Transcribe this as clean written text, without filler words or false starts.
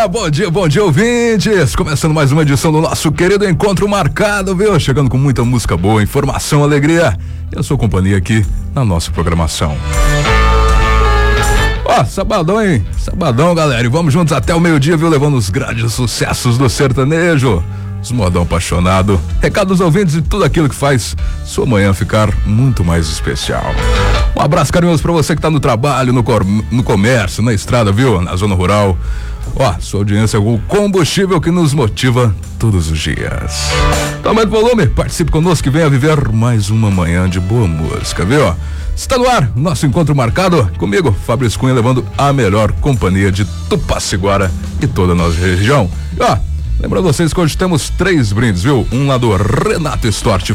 bom dia, ouvintes. Começando mais uma edição do nosso querido Encontro Marcado, viu? Chegando com muita música boa, informação, alegria e a sua companhia aqui na nossa programação. Sabadão, hein? Sabadão, galera. E vamos juntos até o meio-dia, viu? Levando os grandes sucessos do sertanejo. Os modão apaixonado. Recado dos ouvintes e tudo aquilo que faz sua manhã ficar muito mais especial. Um abraço carinhoso pra você que tá no trabalho, no comércio, na estrada, viu? Na zona rural. Sua audiência é o combustível que nos motiva todos os dias. Aumenta o volume, participe conosco e venha viver mais uma manhã de boa música, viu? Está no ar, nosso encontro marcado comigo, Fabrício Cunha, levando a melhor companhia de Tupaciguara e toda a nossa região. Lembrando vocês que hoje temos 3 brindes, viu? Um lá do Renato Stort